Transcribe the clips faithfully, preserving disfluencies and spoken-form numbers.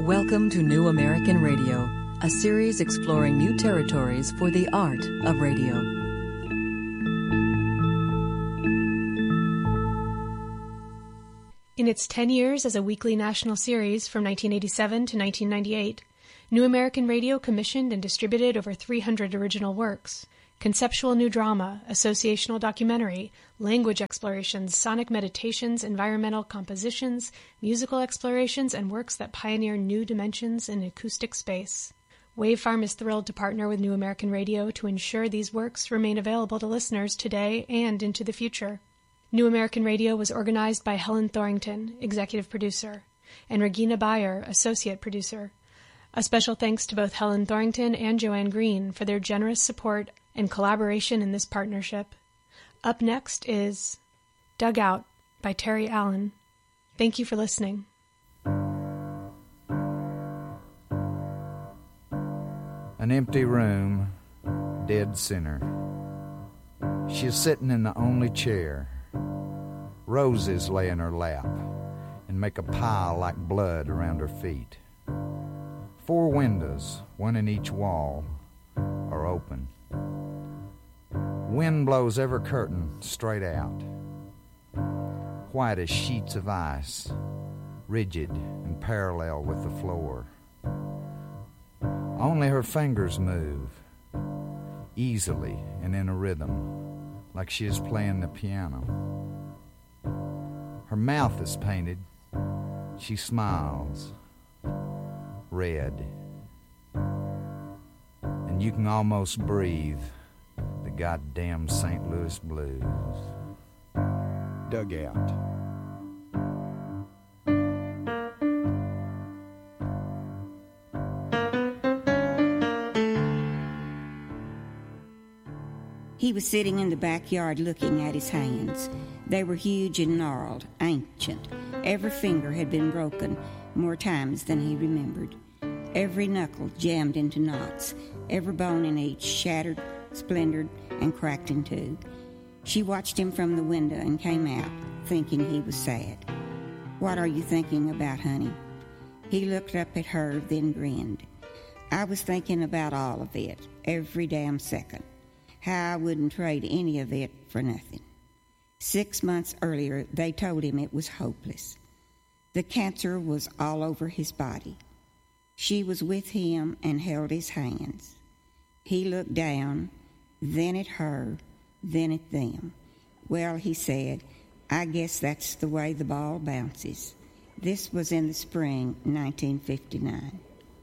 Welcome to New American Radio, a series exploring new territories for the art of radio. In its ten years as a weekly national series from nineteen eighty-seven to nineteen ninety-eight, New American Radio commissioned and distributed over three hundred original works. Conceptual new drama, associational documentary, language explorations, sonic meditations, environmental compositions, musical explorations, and works that pioneer new dimensions in acoustic space. Wave Farm is thrilled to partner with New American Radio to ensure these works remain available to listeners today and into the future. New American Radio was organized by Helen Thorington, executive producer, and Regina Bayer, associate producer. A special thanks to both Helen Thorington and Joanne Green for their generous support and collaboration in this partnership. Up next is Dug Out by Terry Allen. Thank you for listening. An empty room, dead center. She is sitting in the only chair. Roses lay in her lap and make a pile like blood around her feet. Four windows, one in each wall, are open. Wind blows every curtain straight out, white as sheets of ice, rigid and parallel with the floor. Only her fingers move, easily and in a rhythm, like she is playing the piano. Her mouth is painted. She smiles, red, and you can almost breathe the goddamn Saint Louis blues. Dug Out. He was sitting in the backyard looking at his hands. They were huge and gnarled, ancient. Every finger had been broken more times than he remembered. Every knuckle jammed into knots, every bone in each shattered, splintered, and cracked in two. She watched him from the window and came out, thinking he was sad. "What are you thinking about, honey?" He looked up at her, then grinned. "I was thinking about all of it, every damn second. How I wouldn't trade any of it for nothing." Six months earlier, they told him it was hopeless. The cancer was all over his body. She was with him and held his hands. He looked down, then at her, then at them. "Well," he said, "I guess that's the way the ball bounces." This was in the spring, nineteen fifty-nine.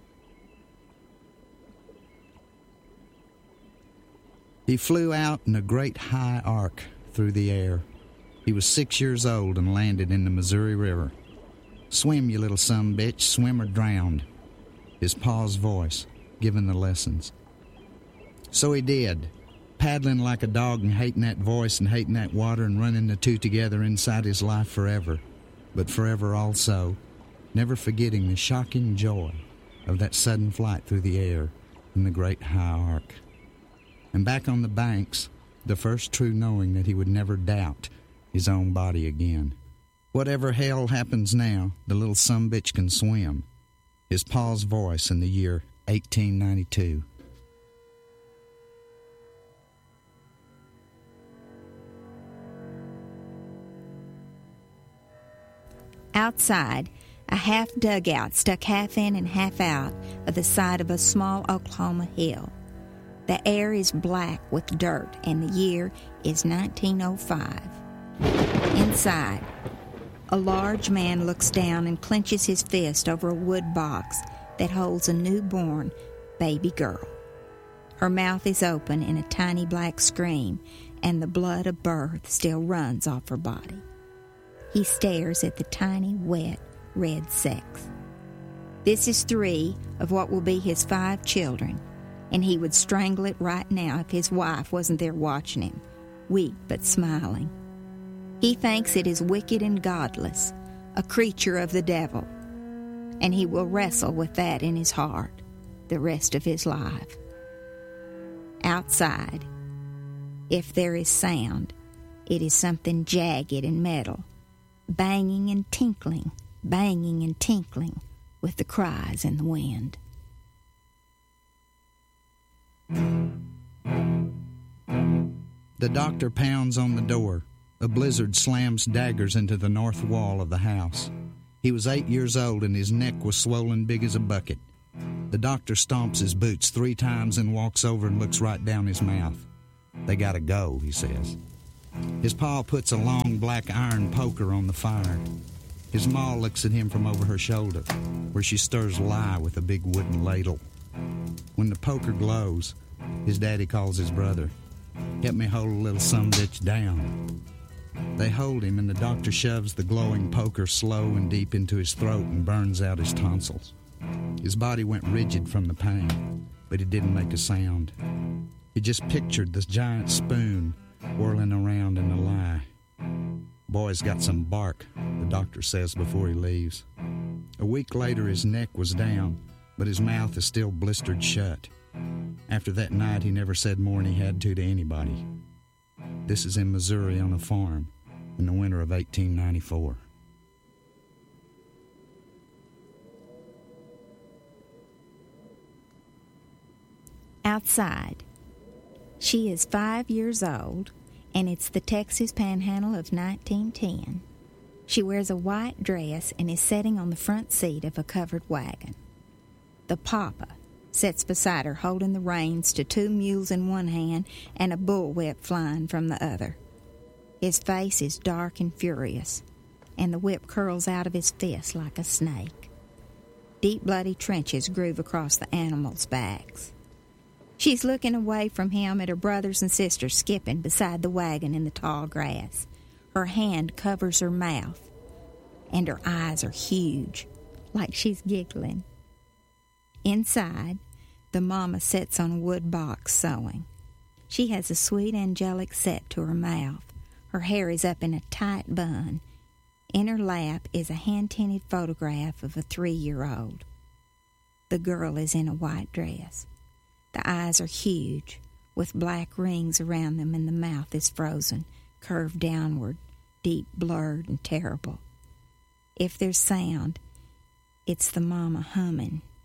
He flew out in a great high arc through the air. He was six years old and landed in the Missouri River. "Swim, you little sumbitch, swim or drown," his pa's voice, giving the lessons. So he did, paddling like a dog and hating that voice and hating that water and running the two together inside his life forever, but forever also, never forgetting the shocking joy of that sudden flight through the air in the great high arc. And back on the banks, the first true knowing that he would never doubt his own body again. Whatever hell happens now, the little sumbitch can swim. His pa's voice in the year eighteen ninety-two. Outside, a half dugout stuck half in and half out of the side of a small Oklahoma hill. The air is black with dirt, and the year is nineteen oh five. Inside, a large man looks down and clenches his fist over a wood box that holds a newborn baby girl. Her mouth is open in a tiny black scream, and the blood of birth still runs off her body. He stares at the tiny, wet, red sex. This is three of what will be his five children, and he would strangle it right now if his wife wasn't there watching him, weak but smiling. He thinks it is wicked and godless, a creature of the devil, and he will wrestle with that in his heart the rest of his life. Outside, if there is sound, it is something jagged and metal, banging and tinkling, banging and tinkling with the cries in the wind. The doctor pounds on the door. A blizzard slams daggers into the north wall of the house. He was eight years old and his neck was swollen big as a bucket. The doctor stomps his boots three times and walks over and looks right down his mouth. They gotta go, he says. His pa puts a long black iron poker on the fire. His ma looks at him from over her shoulder, where she stirs lye with a big wooden ladle. When the poker glows, his daddy calls his brother. Help me hold a little sumbitch down. They hold him, and the doctor shoves the glowing poker slow and deep into his throat and burns out his tonsils. His body went rigid from the pain, but he didn't make a sound. He just pictured this giant spoon whirling around in the lye. Boy's got some bark, the doctor says before he leaves. A week later, his neck was down, but his mouth is still blistered shut. After that night, he never said more than he had to to anybody. This is in Missouri on a farm in the winter of eighteen ninety-four. Outside. She is five years old, and it's the Texas Panhandle of nineteen ten. She wears a white dress and is sitting on the front seat of a covered wagon. The papa sits beside her holding the reins to two mules in one hand and a bullwhip flying from the other. His face is dark and furious, and the whip curls out of his fist like a snake. Deep bloody trenches groove across the animals' backs. She's looking away from him at her brothers and sisters skipping beside the wagon in the tall grass. Her hand covers her mouth, and her eyes are huge, like she's giggling. Inside, the mama sits on a wood box sewing. She has a sweet angelic set to her mouth. Her hair is up in a tight bun. In her lap is a hand-tinted photograph of a three-year-old. The girl is in a white dress. The eyes are huge, with black rings around them, and the mouth is frozen, curved downward, deep, blurred, and terrible. If there's sound, it's the mama humming.